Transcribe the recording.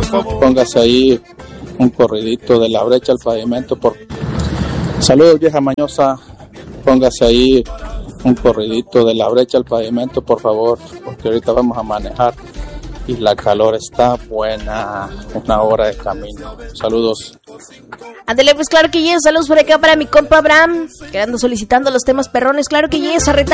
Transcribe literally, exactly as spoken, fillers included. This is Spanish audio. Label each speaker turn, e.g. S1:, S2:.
S1: Póngase ahí un corridito de La Brecha al Pavimento, por saludos, vieja mañosa. Póngase ahí un corridito de La Brecha al Pavimento, por favor, porque ahorita vamos a manejar y la calor está buena, una hora de camino. Saludos.
S2: Ándale, pues claro que yes, saludos por acá para mi compa Abraham, que ando solicitando los temas perrones, claro que yes, arreta.